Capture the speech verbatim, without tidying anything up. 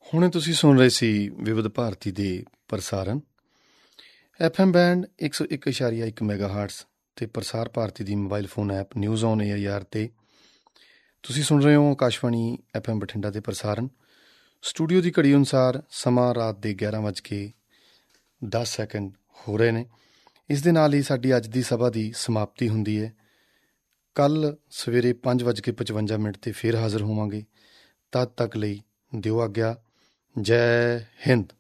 ਹੁਣੇ ਤੁਸੀਂ ਸੁਣ ਰਹੇ ਸੀ ਵਿਵਿਧ ਭਾਰਤੀ ਦੇ ਪ੍ਰਸਾਰਣ ਐਫ ਐਮ ਬੈਂਡ ਇੱਕ ਸੌ ਇੱਕ ਇਸ਼ਾਰੀਆ ਇੱਕ ਮੈਗਾ ਹਾਰਟਸ ਅਤੇ ਪ੍ਰਸਾਰ ਭਾਰਤੀ ਦੀ mobile phone app news on AI R 'ਤੇ ਤੁਸੀਂ ਸੁਣ ਰਹੇ ਹੋ ਆਕਾਸ਼ਵਾਣੀ ਐਫ ਐਮ ਬਠਿੰਡਾ ਦੇ ਪ੍ਰਸਾਰਣ। ਸਟੂਡੀਓ ਦੀ ਘੜੀ ਅਨੁਸਾਰ ਸਮਾਂ ਰਾਤ ਦੇ ਗਿਆਰਾਂ ਵੱਜ ਕੇ ਦਸ ਸੈਕਿੰਡ ਹੋ ਰਹੇ ਨੇ। ਇਸ ਦੇ ਨਾਲ ਹੀ ਸਾਡੀ ਅੱਜ ਦੀ ਸਭਾ ਦੀ ਸਮਾਪਤੀ ਹੁੰਦੀ ਹੈ। ਕੱਲ੍ਹ ਸਵੇਰੇ ਪੰਜ ਵੱਜ ਕੇ ਪਚਵੰਜਾ ਮਿੰਟ 'ਤੇ ਫਿਰ ਹਾਜ਼ਰ ਹੋਵਾਂਗੇ। ਤਦ ਤੱਕ ਲਈ ਦਿਓ ਆਗਿਆ। ਜੈ ਹਿੰਦ।